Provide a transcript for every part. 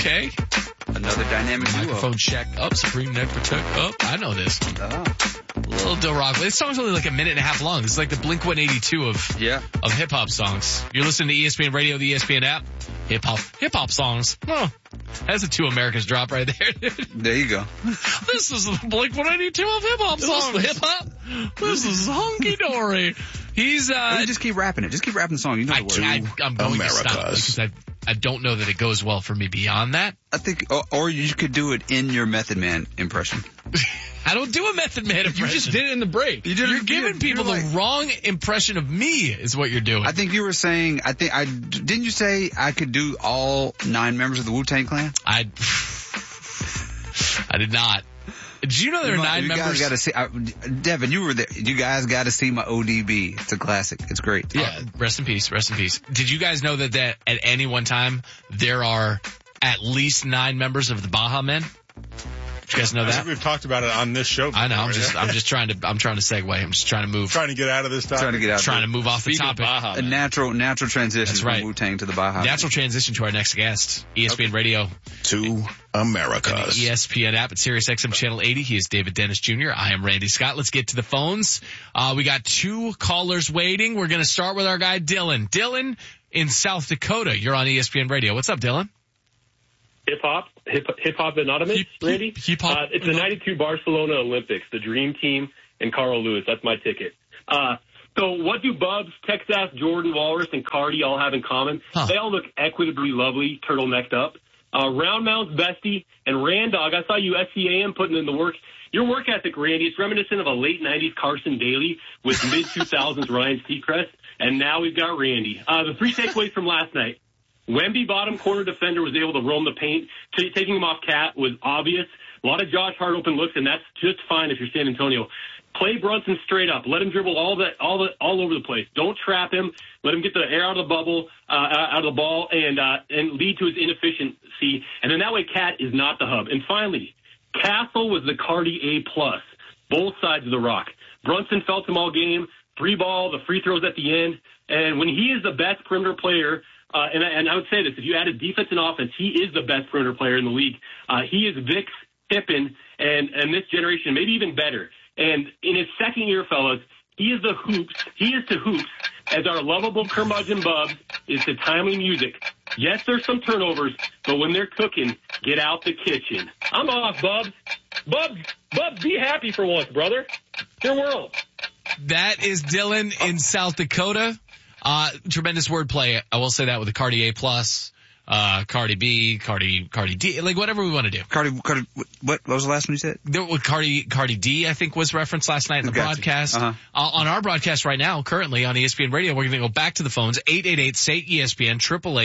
Okay. Another dynamic duo. Microphone check up. Supreme Neck Protect up. I know this. Little Del Rock. This song's only like a minute and a half long. It's like the Blink-182 of hip-hop songs. You're listening to ESPN Radio, the ESPN app. Hip-hop songs. Oh, that's a Two Americas drop right there. There you go. This is the Blink-182 of hip-hop songs. Hip-hop? This is hunky-dory. He's, just keep rapping it. Just keep rapping the song. You know the words. I'm going to stop because I don't know that it goes well for me beyond that. I think, or you could do it in your Method Man impression. I don't do a Method Man impression. You just did it in the break. You're giving people the wrong impression of me is what you're doing. I think you were saying, didn't you say I could do all 9 members of the Wu-Tang Clan? I did not. Did you know there are 9 members? You guys got to see, Devin, you were there. You guys got to see my ODB. It's a classic. It's great. Yeah. Rest in peace. Rest in peace. Did you guys know that at any one time there are at least 9 members of the Baja Men? Did you guys know that? I think we've talked about it on this show before. I know. I'm just trying to segue. I'm just trying to move. Trying to get out of this topic. Trying to move off the topic. A natural transition from Wu-Tang to the Baja. Natural transition to our next guest. ESPN Radio. To Americas. The ESPN app at SiriusXM Channel 80. He is David Dennis Jr. I am Randy Scott. Let's get to the phones. We got 2 callers waiting. We're going to start with our guy Dylan. Dylan in South Dakota. You're on ESPN Radio. What's up, Dylan? Hip-hop Anonymous, Randy? Hip-hop. It's the 92 Barcelona Olympics, the Dream Team, and Carl Lewis. That's my ticket. So what do Bubs, Texas, Jordan, Walrus, and Cardi all have in common? Huh. They all look equitably lovely, turtlenecked up. Round Mounts Bestie and Randog, I saw you SCAM putting in the work. Your work ethic, Randy, it's reminiscent of a late 90s Carson Daly with mid-2000s Ryan Seacrest, and now we've got Randy. The 3 takeaways from last night. Wemby, bottom corner defender, was able to roam the paint. Taking him off Cat was obvious. A lot of Josh Hart open looks, and that's just fine if you're San Antonio. Play Brunson straight up. Let him dribble all over the place. Don't trap him. Let him get the air out of the bubble, out of the ball, and lead to his inefficiency. And then that way, Cat is not the hub. And finally, Castle was the Cardi A+. Both sides of the rock. Brunson felt him all game. 3-ball, the free throws at the end. And when he is the best perimeter player, and I would say this, if you added defense and offense, he is the best perimeter player in the league. He is Vic's Pippen and this generation, maybe even better. And in his second year, fellas, he is to hoops as our lovable curmudgeon Bubs is to timely music. Yes, there's some turnovers, but when they're cooking, get out the kitchen. I'm off, Bubs. Bubs, be happy for once, brother. Your world. That is Dylan in South Dakota. Tremendous wordplay. I will say that with the Cardi A+, Cardi B, Cardi D, like whatever we want to do. Cardi, what was the last one you said? Cardi D, I think, was referenced last night in the broadcast. On our broadcast right now, currently on ESPN Radio, we're going to go back to the phones, 888-SAY-ESPN,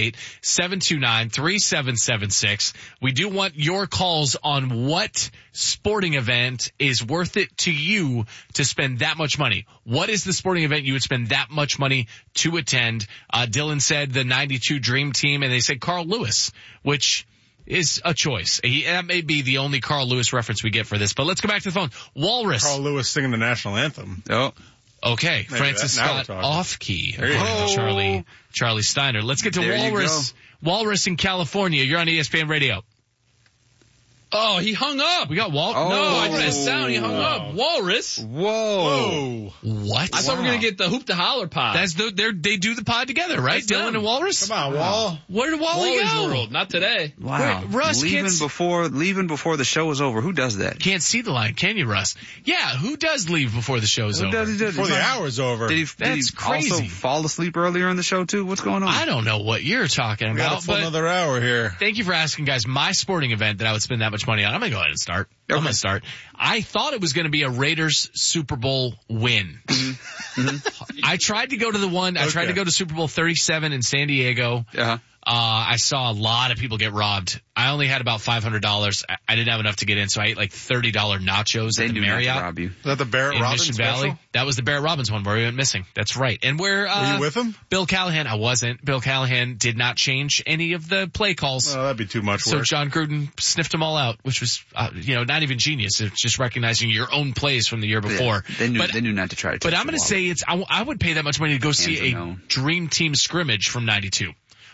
888-729-3776. We do want your calls on what sporting event is worth it to you to spend that much money. What is the sporting event you would spend that much money to attend? Dylan said the 92 Dream Team, and they said Carl Lewis, which is a choice. That may be the only Carl Lewis reference we get for this, but let's go back to the phone. Walrus. Carl Lewis singing the national anthem. Oh. Okay. Maybe Francis Scott off key. Charlie Steiner. Let's get to Walrus. Walrus in California. You're on ESPN Radio. Oh, he hung up. We got Walrus. No, I did a sound. He hung up. Walrus. Whoa. What? I thought we were going to get the Hoop to Holler pod. They do the pod together, right? That's Dylan and Walrus? Come on, Wall. Where did Wally Wally's go? World. Not today. Wow. Russ, leaving before the show is over. Who does that? Can't see the line, can you, Russ? Yeah, who does leave before the show's over? Before the hour's over. Did he crazy. Also fall asleep earlier in the show, too? What's going on? I don't know what you're talking about, but another hour here. Thank you for asking, guys. My sporting event that I would spend that much money on, I'm going to go ahead and start. Okay. I'm going to start. I thought it was going to be a Raiders Super Bowl win. I tried to go to the one. I tried to go to Super Bowl 37 in San Diego. I saw a lot of people get robbed. I only had about $500. I didn't have enough to get in, so I ate like $30 nachos at the Marriott. Rob you. Is that the Barrett in Robbins Mission special? Valley? That was the Barrett Robbins one where we went missing. That's right. And where were you with him? Bill Callahan. I wasn't. Bill Callahan did not change any of the play calls. Oh, that'd be too much work. So John Gruden sniffed them all out, which was, not even genius. It's just recognizing your own plays from the year before. Yeah, they knew not to try to. But I'm going to say I would pay that much money to go see a Dream Team scrimmage from '92.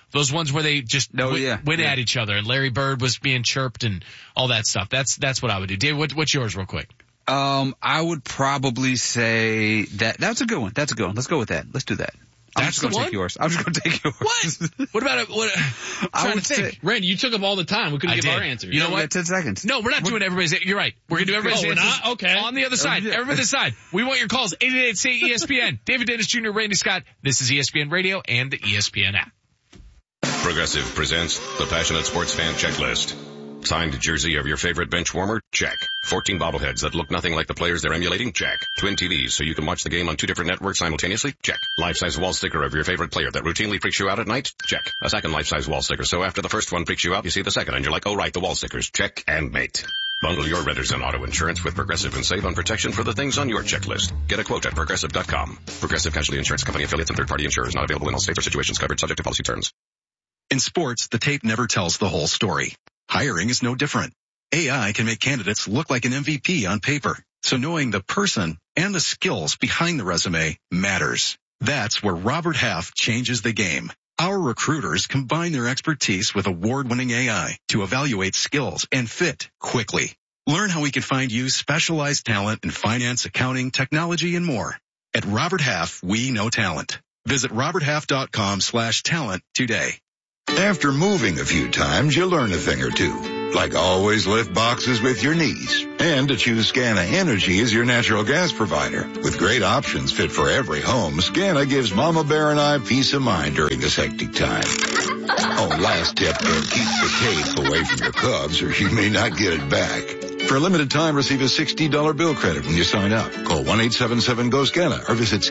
Those ones where they just went at each other and Larry Bird was being chirped and all that stuff. That's what I would do. Dave, what's yours real quick? I would probably say that's a good one. That's a good one. Let's go with that. Let's do that. I'm just going to take yours. I'm just going to take yours. What? What about I'm trying to think. Randy, you took up all the time. We couldn't give our answers. You know what? 10 seconds. No, we're not doing everybody's. You're right. We're going to do everybody's answers. Not? Okay. On the other side. Everybody side. We want your calls. 888-SAY-ESPN. David Dennis Jr., Randy Scott. This is ESPN Radio and the ESPN app. Progressive presents the Passionate Sports Fan Checklist. Signed jersey of your favorite bench warmer? Check. 14 bobbleheads that look nothing like the players they're emulating? Check. Twin TVs so you can watch the game on 2 different networks simultaneously? Check. Life-size wall sticker of your favorite player that routinely freaks you out at night? Check. A second life-size wall sticker so after the first one freaks you out, you see the second and you're like, oh right, the wall stickers. Check and mate. Bundle your renters and auto insurance with Progressive and save on protection for the things on your checklist. Get a quote at Progressive.com. Progressive Casualty Insurance Company affiliates and third-party insurers not available in all states or situations covered subject to policy terms. In sports, the tape never tells the whole story. Hiring is no different. AI can make candidates look like an MVP on paper. So knowing the person and the skills behind the resume matters. That's where Robert Half changes the game. Our recruiters combine their expertise with award-winning AI to evaluate skills and fit quickly. Learn how we can find you specialized talent in finance, accounting, technology, and more. At Robert Half, we know talent. Visit roberthalf.com/talent today. After moving a few times, you learn a thing or two. Like always lift boxes with your knees. And to choose Scana Energy as your natural gas provider. With great options fit for every home, Scana gives Mama Bear and I peace of mind during this hectic time. Oh, last tip, keep the tape away from your Cubs or you may not get it back. For a limited time, receive a $60 bill credit when you sign up. Call 1-877-GO-SCANA or visit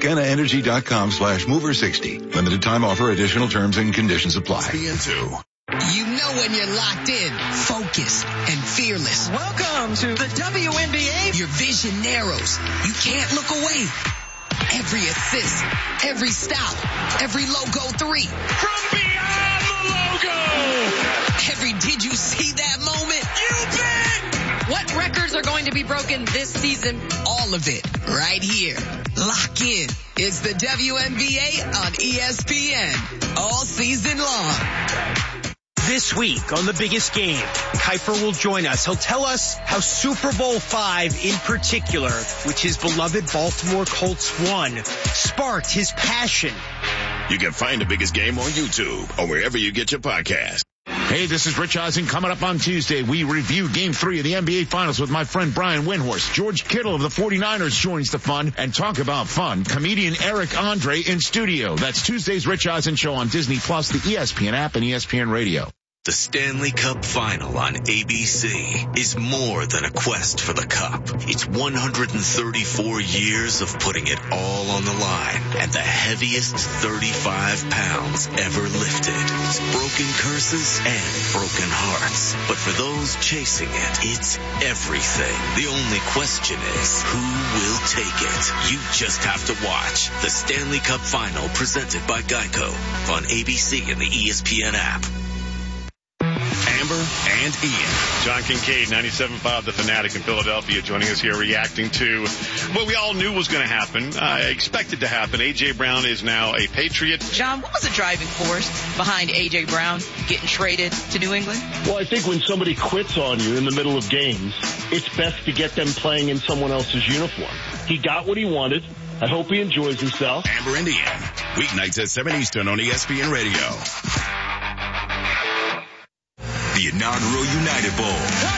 scanaenergy.com/mover60. Limited time offer, additional terms and conditions apply. ESPN2. You know when you're locked in, focused, and fearless. Welcome to the WNBA. Your vision narrows. You can't look away. Every assist, every stop, every logo 3. From beyond the logo. Every did you see that moment? You bet. What records are going to be broken this season? All of it right here. Lock in. It's the WNBA on ESPN all season long. This week on The Biggest Game, Kuiper will join us. He'll tell us how Super Bowl V in particular, which his beloved Baltimore Colts won, sparked his passion. You can find The Biggest Game on YouTube or wherever you get your podcast. Hey, this is Rich Eisen. Coming up on Tuesday, we review Game 3 of the NBA Finals with my friend Brian Windhorst. George Kittle of the 49ers joins the fun, and talk about fun, comedian Eric Andre in studio. That's Tuesday's Rich Eisen Show on Disney+, the ESPN app, and ESPN Radio. The Stanley Cup Final on ABC is more than a quest for the cup. It's 134 years of putting it all on the line and the heaviest 35 pounds ever lifted. It's broken curses and broken hearts. But for those chasing it, it's everything. The only question is, who will take it? You just have to watch the Stanley Cup Final presented by Geico on ABC and the ESPN app. Amber and Ian. John Kincaid, 97.5 The Fanatic in Philadelphia, joining us here reacting to what we all knew was going to happen. Expected to happen. A.J. Brown is now a Patriot. John, what was the driving force behind A.J. Brown getting traded to New England? Well, I think when somebody quits on you in the middle of games, it's best to get them playing in someone else's uniform. He got what he wanted. I hope he enjoys himself. Amber and Ian. Weeknights at 7 Eastern on ESPN Radio. The inaugural United Bowl.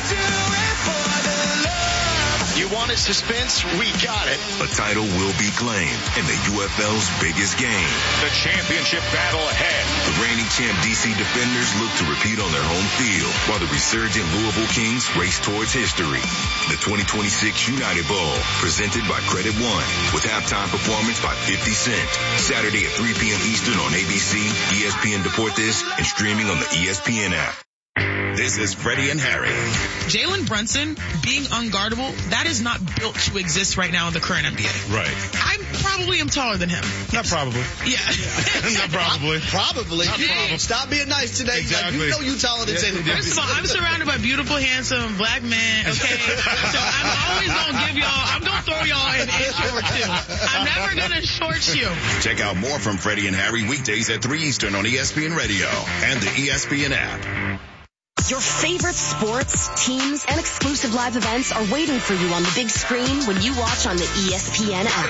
You wanted suspense? We got it. A title will be claimed in the UFL's biggest game. The championship battle ahead. The reigning champ DC Defenders look to repeat on their home field, while the resurgent Louisville Kings race towards history. The 2026 United Bowl, presented by Credit One, with halftime performance by 50 Cent. Saturday at 3 p.m. Eastern on ABC, ESPN Deportes, and streaming on the ESPN app. This is Freddie and Harry. Jalen Brunson being unguardable, that is not built to exist right now in the current NBA. Right. I probably am taller than him. Not probably. Yeah. Not probably. Probably. Not probably. Stop being nice today. Exactly. Like, you know you taller than Jalen Brunson. First of all, I'm surrounded by beautiful, handsome black men, okay? So I'm always going to give y'all, I'm going to throw y'all an inch or two. I'm never going to short you. Check out more from Freddie and Harry weekdays at 3 Eastern on ESPN Radio and the ESPN app. Your favorite sports, teams, and exclusive live events are waiting for you on the big screen when you watch on the ESPN app.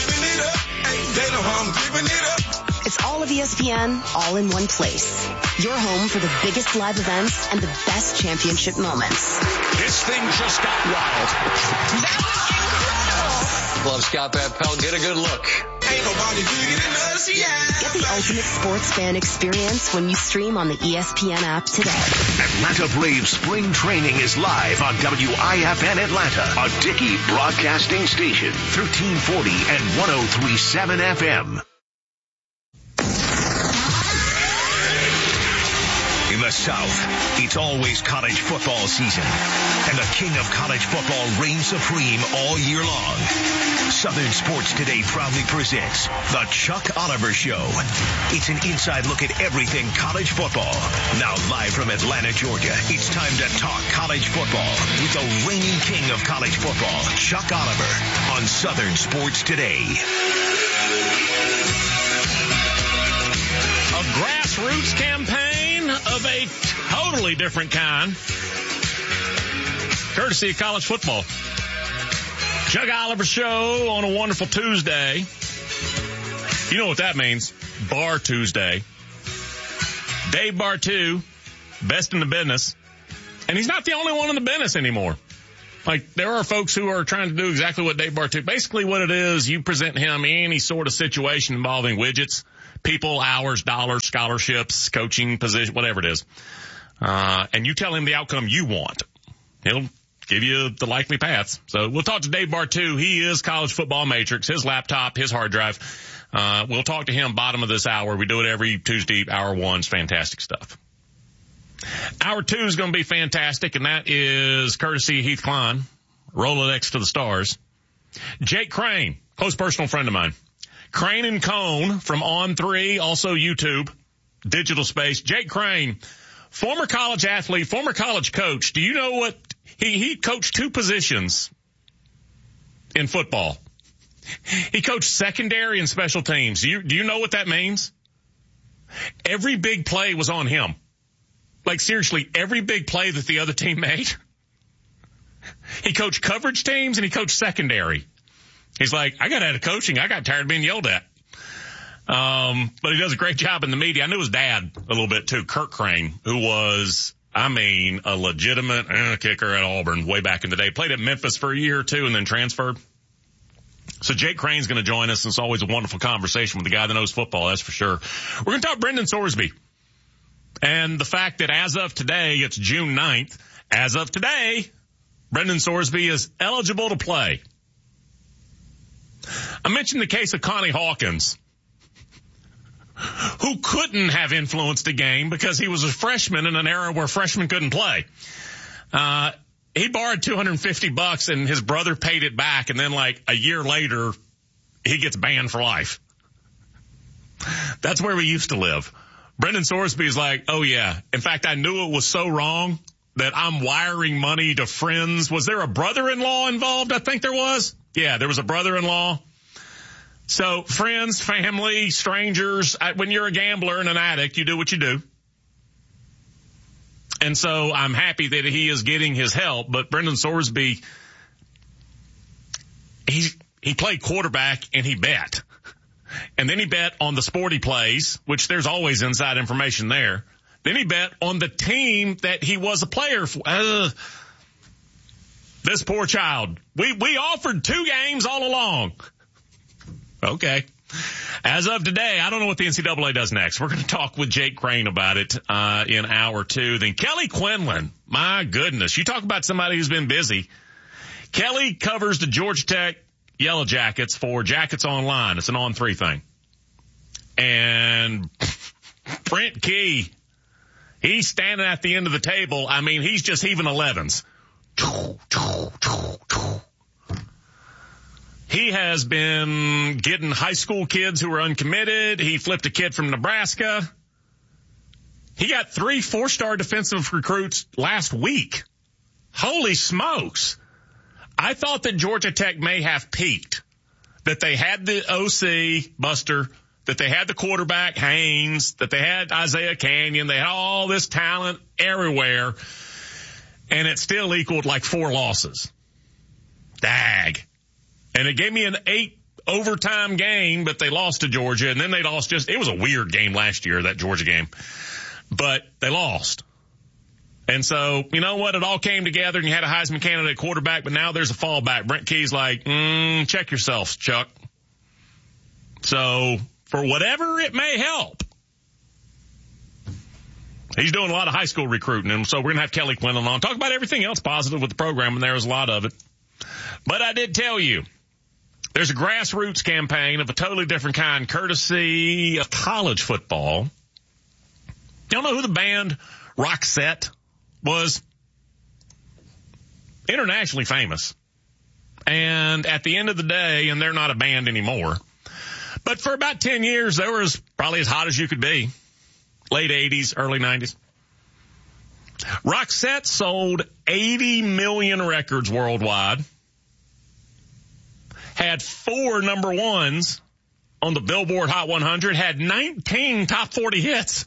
It's all of ESPN, all in one place. Your home for the biggest live events and the best championship moments. This thing just got wild. That was incredible. Love Scott Van Pelt. Get a good look. Ain't nobody bigger than us, yeah. Get the ultimate sports fan experience when you stream on the ESPN app today. Atlanta Braves spring training is live on WIFN Atlanta, a Dickey broadcasting station, 1340 and 103.7 FM. In the South, it's always college football season, and the king of college football reigns supreme all year long. Southern Sports Today proudly presents The Chuck Oliver Show. It's an inside look at everything college football. Now live from Atlanta, Georgia, it's time to talk college football with the reigning king of college football, Chuck Oliver, on Southern Sports Today. A grassroots campaign of a totally different kind, courtesy of college football. Chuck Oliver Show on a wonderful Tuesday. You know what that means. Bar Tuesday. Dave Bartu, best in the business. And he's not the only one in the business anymore. Like, there are folks who are trying to do exactly what Dave Bartu, basically what it is, you present him any sort of situation involving widgets, people, hours, dollars, scholarships, coaching, position, whatever it is. And you tell him the outcome you want. He'll give you the likely paths. So we'll talk to Dave Bartu. He is College Football Matrix, his laptop, his hard drive. We'll talk to him bottom of this hour. We do it every Tuesday. Hour one's fantastic stuff. Hour two is going to be fantastic, and that is courtesy of Heath Klein, Rolodex to the stars. Jake Crane, close personal friend of mine. Crane and Cone from On3, also YouTube, digital space. Jake Crane, former college athlete, former college coach. Do you know what? He coached two positions in football. He coached secondary and special teams. Do you know what that means? Every big play was on him. Like, seriously, every big play that the other team made. He coached coverage teams and he coached secondary. He's like, I got out of coaching. I got tired of being yelled at. But he does a great job in the media. I knew his dad a little bit too, Kirk Crane, who was, a legitimate kicker at Auburn way back in the day. Played at Memphis for a year or two and then transferred. So Jake Crane's going to join us. It's always a wonderful conversation with the guy that knows football, that's for sure. We're going to talk Brendan Sorsby. And the fact that as of today, it's June 9th, as of today, Brendan Sorsby is eligible to play. I mentioned the case of Connie Hawkins, who couldn't have influenced the game because he was a freshman in an era where freshmen couldn't play. He borrowed $250 and his brother paid it back, and then like a year later, he gets banned for life. That's where we used to live. Brendan Sorsby is like, oh yeah. In fact, I knew it was so wrong that I'm wiring money to friends. Was there a brother-in-law involved? I think there was. Yeah, there was a brother-in-law. So friends, family, strangers, when you're a gambler and an addict, you do what you do. And so I'm happy that he is getting his help, but Brendan Sorsby, he played quarterback and he bet. And then he bet on the sport he plays, which there's always inside information there. Then he bet on the team that he was a player for. This poor child. We offered 2 games all along. Okay. As of today, I don't know what the NCAA does next. We're going to talk with Jake Crane about it in hour 2. Then Kelly Quinlan. My goodness. You talk about somebody who's been busy. Kelly covers the Georgia Tech Yellow Jackets for Jackets Online. It's an On3 thing. And Brent Key He's standing at the end of the table. I mean, he's just heaving 11s. He has been getting high school kids who are uncommitted. He flipped a kid from Nebraska. He got 3 4-star defensive recruits last week. Holy smokes. I thought that Georgia Tech may have peaked, that they had the OC, Buster, that they had the quarterback, Haynes, that they had Isaiah Canyon, they had all this talent everywhere, and it still equaled like 4 losses. Dag. And it gave me an 8 overtime game, but they lost to Georgia, and then they lost it was a weird game last year, that Georgia game. But they lost. And so, you know what? It all came together, and you had a Heisman candidate quarterback, but now there's a fallback. Brent Key's like, check yourselves, Chuck. So, for whatever it may help, he's doing a lot of high school recruiting, and so we're going to have Kelly Quinlan on. Talk about everything else positive with the program, and there's a lot of it. But I did tell you, there's a grassroots campaign of a totally different kind, courtesy of college football. Y'all know who the band Roxette was? Internationally famous. And at the end of the day, and they're not a band anymore, but for about 10 years, they were probably as hot as you could be. Late 80s, early 90s. Roxette sold 80 million records worldwide. Had 4 number ones on the Billboard Hot 100. Had 19 top 40 hits.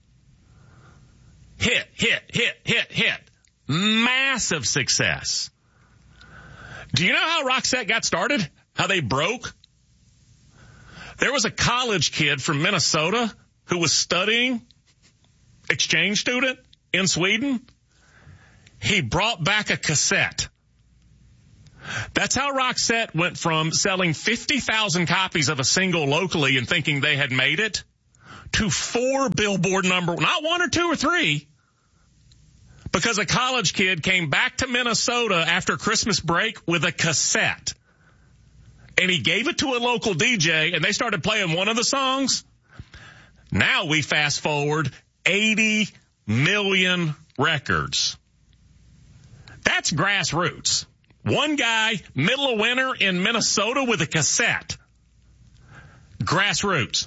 Hit. Massive success. Do you know how Roxette got started? How they broke? There was a college kid from Minnesota who was studying, exchange student in Sweden. He brought back a cassette. That's how Roxette went from selling 50,000 copies of a single locally and thinking they had made it to 4 Billboard number, not 1 or 2 or 3, because a college kid came back to Minnesota after Christmas break with a cassette. And he gave it to a local DJ, and they started playing one of the songs. Now we fast forward 80 million records. That's grassroots. One guy, middle of winter in Minnesota with a cassette. Grassroots.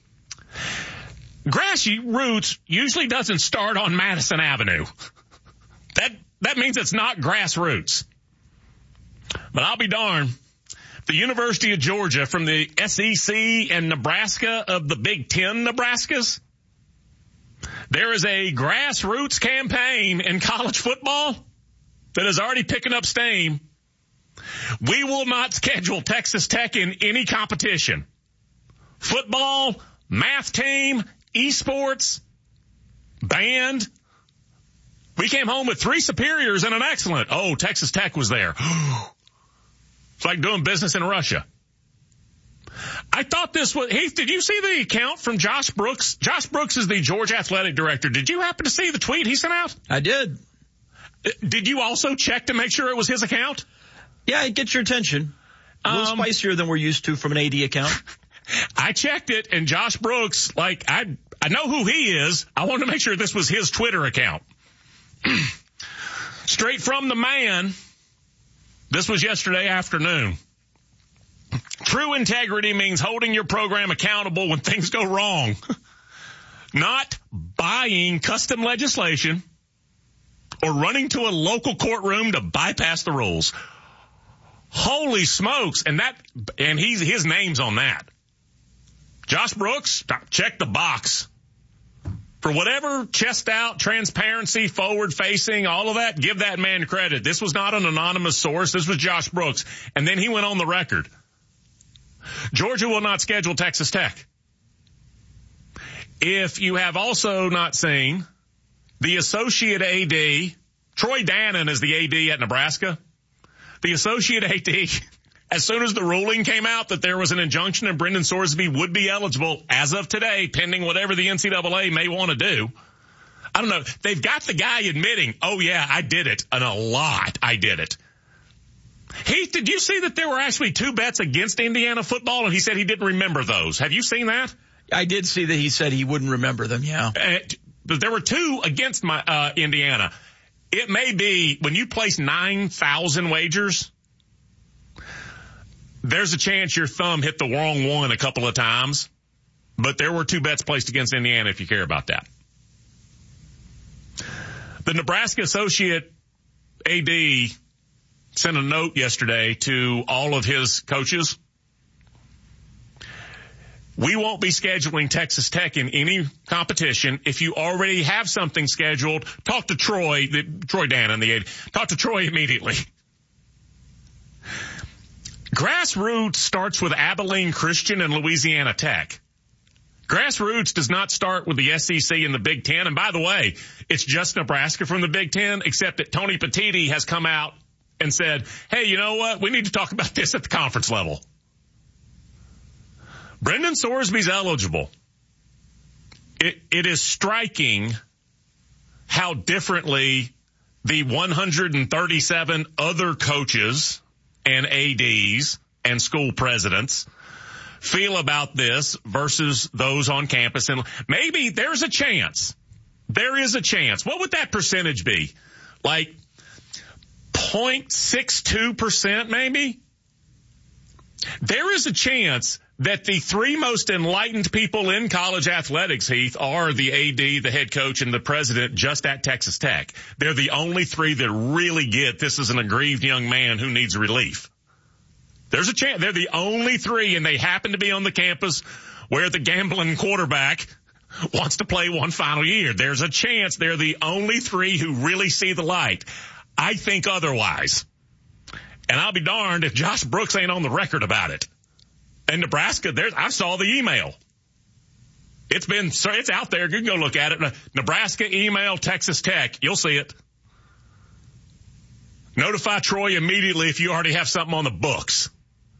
Grassroots usually doesn't start on Madison Avenue. That means it's not grassroots. But I'll be darned. The University of Georgia, from the SEC and Nebraska of the Big Ten Nebraskas, there is a grassroots campaign in college football that is already picking up steam. We will not schedule Texas Tech in any competition. Football, math team, esports, band. We came home with 3 superiors and an excellent. Oh, Texas Tech was there. It's like doing business in Russia. I thought this was, Heath, did you see the account from Josh Brooks? Josh Brooks is the Georgia athletic director. Did you happen to see the tweet he sent out? I did. Did you also check to make sure it was his account? Yeah, it gets your attention. A little spicier than we're used to from an AD account. I checked it, and Josh Brooks, like, I know who he is. I wanted to make sure this was his Twitter account. Straight from the man. This was yesterday afternoon. True integrity means holding your program accountable when things go wrong. Not buying custom legislation or running to a local courtroom to bypass the rules. Holy smokes. And his name's on that. Josh Brooks, check the box. For whatever chest out, transparency, forward facing, all of that, give that man credit. This was not an anonymous source. This was Josh Brooks. And then he went on the record. Georgia will not schedule Texas Tech. If you have also not seen, the associate AD, Troy Dannon is the AD at Nebraska. The associate AD, as soon as the ruling came out that there was an injunction and Brendan Sorsby would be eligible as of today, pending whatever the NCAA may want to do. I don't know. They've got the guy admitting, oh yeah, I did it. And a lot, I did it. Heath, did you see that there were actually 2 bets against Indiana football? And he said he didn't remember those. Have you seen that? I did see that he said he wouldn't remember them, yeah. there were 2 against Indiana. It may be when you place 9,000 wagers, there's a chance your thumb hit the wrong one a couple of times, but there were 2 bets placed against Indiana if you care about that. The Nebraska Associate AD sent a note yesterday to all of his coaches. We won't be scheduling Texas Tech in any competition. If you already have something scheduled, talk to Troy Dannon, the AD. Talk to Troy immediately. Grassroots starts with Abilene Christian and Louisiana Tech. Grassroots does not start with the SEC and the Big Ten. And by the way, it's just Nebraska from the Big Ten, except that Tony Petitti has come out and said, hey, you know what? We need to talk about this at the conference level. Brendan Sorsby's eligible. It is striking how differently the 137 other coaches and ADs and school presidents feel about this versus those on campus. And maybe there's a chance. There is a chance. What would that percentage be? Like 0.62% maybe? There is a chance that the 3 most enlightened people in college athletics, Heath, are the AD, the head coach, and the president just at Texas Tech. They're the only 3 that really get this is an aggrieved young man who needs relief. There's a chance. They're the only 3, and they happen to be on the campus where the gambling quarterback wants to play one final year. There's a chance they're the only 3 who really see the light. I think otherwise. And I'll be darned if Josh Brooks ain't on the record about it. And Nebraska, I saw the email. It's out there. You can go look at it. Nebraska email Texas Tech. You'll see it. Notify Troy immediately if you already have something on the books.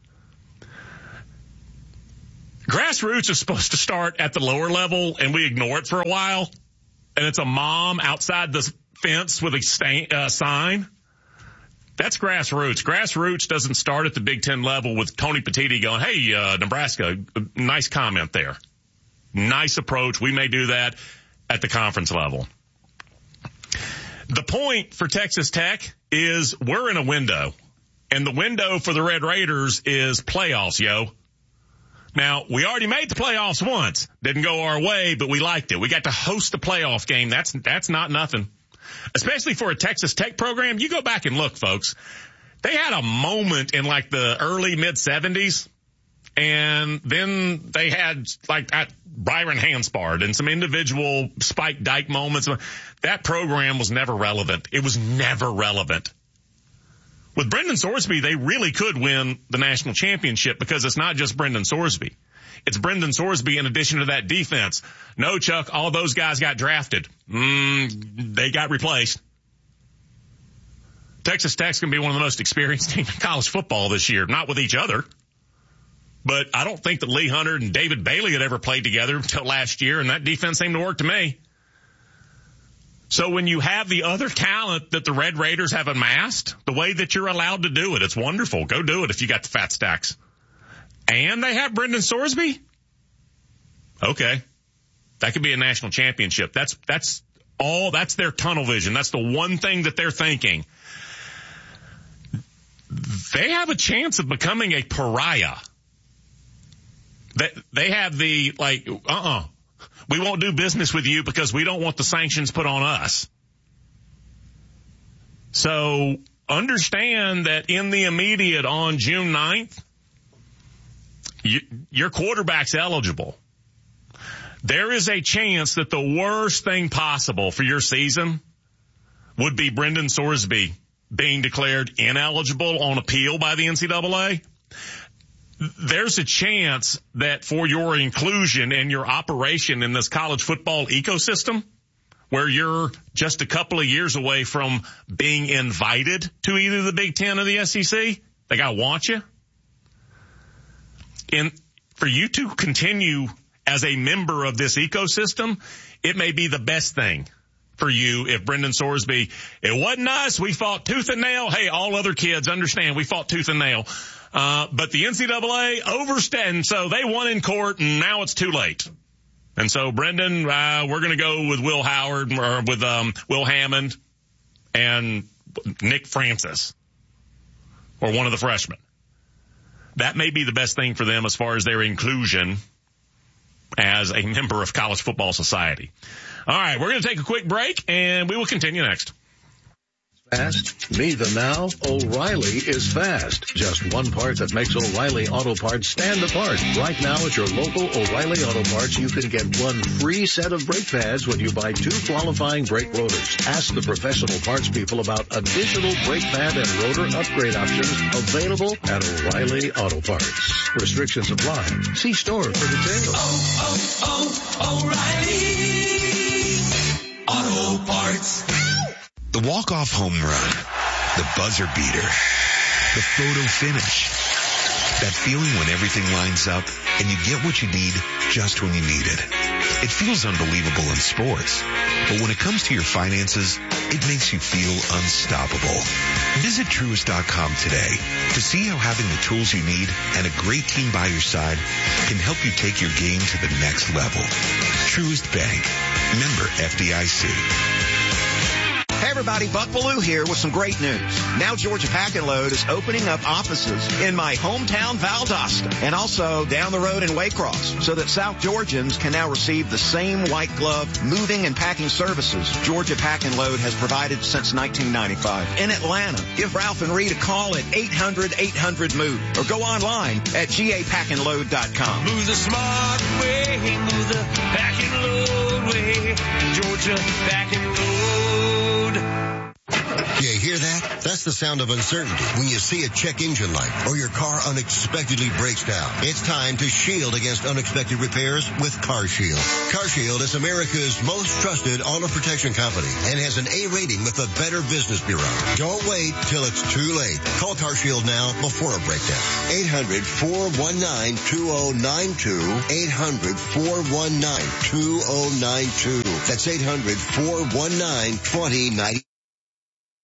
Grassroots is supposed to start at the lower level, and we ignore it for a while. And it's a mom outside the fence with a sign. That's grassroots. Grassroots doesn't start at the Big Ten level with Tony Petitti going, hey, Nebraska, nice comment there. Nice approach. We may do that at the conference level. The point for Texas Tech is we're in a window, and the window for the Red Raiders is playoffs, yo. Now, we already made the playoffs once. Didn't go our way, but we liked it. We got to host the playoff game. That's not nothing. Especially for a Texas Tech program. You go back and look, folks. They had a moment in like the early mid-70s, and then they had like Byron Hanspard and some individual Spike Dike moments. That program was never relevant. It was never relevant. With Brendan Sorsby, they really could win the national championship because it's not just Brendan Sorsby. It's Brendan Sorsby in addition to that defense. No, Chuck, all those guys got drafted. They got replaced. Texas Tech's going to be one of the most experienced teams in college football this year. Not with each other. But I don't think that Lee Hunter and David Bailey had ever played together until last year, and that defense seemed to work to me. So when you have the other talent that the Red Raiders have amassed, the way that you're allowed to do it, it's wonderful. Go do it if you got the fat stacks. And they have Brendan Sorsby? Okay. That could be a national championship. That's their tunnel vision. That's the one thing that they're thinking. They have a chance of becoming a pariah. They have the, we won't do business with you because we don't want the sanctions put on us. So understand that in the immediate on June 9th, your quarterback's eligible. There is a chance that the worst thing possible for your season would be Brendan Sorsby being declared ineligible on appeal by the NCAA. There's a chance that for your inclusion and your operation in this college football ecosystem, where you're just a couple of years away from being invited to either the Big Ten or the SEC, they got to want you. And for you to continue as a member of this ecosystem, it may be the best thing for you if Brendan Sorsby, it wasn't us, we fought tooth and nail. Hey, all other kids understand we fought tooth and nail. But the NCAA overstepped, so they won in court, and now it's too late. And so, Brendan, we're going to go with Will Howard, or with Will Hammond and Nick Francis, or one of the freshmen. That may be the best thing for them as far as their inclusion as a member of College Football Society. All right, we're going to take a quick break, and we will continue next. Fast? Me the now? O'Reilly is fast. Just one part that makes O'Reilly Auto Parts stand apart. Right now at your local O'Reilly Auto Parts, you can get one free set of brake pads when you buy 2 qualifying brake rotors. Ask the professional parts people about additional brake pad and rotor upgrade options available at O'Reilly Auto Parts. Restrictions apply. See store for details. O'Reilly Auto Parts. The walk-off home run, the buzzer beater, the photo finish. That feeling when everything lines up and you get what you need just when you need it. It feels unbelievable in sports, but when it comes to your finances, it makes you feel unstoppable. Visit Truist.com today to see how having the tools you need and a great team by your side can help you take your game to the next level. Truist Bank. Member FDIC. Hey everybody, Buck Bellew here with some great news. Now Georgia Pack and Load is opening up offices in my hometown Valdosta and also down the road in Waycross so that South Georgians can now receive the same white glove moving and packing services Georgia Pack and Load has provided since 1995. In Atlanta, give Ralph and Reed a call at 800-800-MOVE or go online at gapackandload.com. Move the smart way, move the pack and load way, Georgia Pack and Load. You hear that? That's the sound of uncertainty when you see a check engine light or your car unexpectedly breaks down. It's time to shield against unexpected repairs with CarShield. CarShield is America's most trusted auto protection company and has an A rating with the Better Business Bureau. Don't wait till it's too late. Call CarShield now before a breakdown. 800-419-2092. 800-419-2092. That's 800-419-2092.